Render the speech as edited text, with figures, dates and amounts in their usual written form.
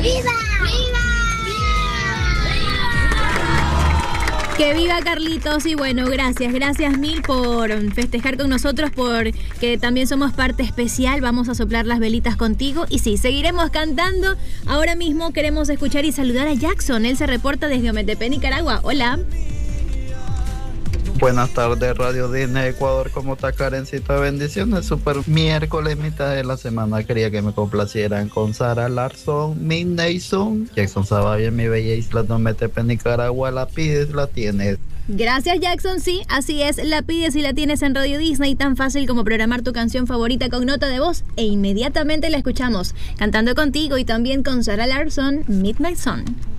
Que viva Carlitos. Y bueno, gracias mil por festejar con nosotros, porque también somos parte especial. Vamos a soplar las velitas contigo y sí, seguiremos cantando. Ahora mismo queremos escuchar y saludar a Jackson. Él se reporta desde Ometepec, Nicaragua. Hola. Buenas tardes, Radio Disney Ecuador. ¿Cómo está, Karencita? Bendiciones. Super miércoles, mitad de la semana. Quería que me complacieran con Sara Larsson, Midnight Sun, Jackson Zavalla en mi bella isla de Ometepec, Nicaragua. La pides, la tienes. Gracias, Jackson. Sí, así es. La pides y la tienes en Radio Disney. Tan fácil como programar tu canción favorita con nota de voz e inmediatamente la escuchamos cantando contigo y también con Sara Larsson, Midnight Sun.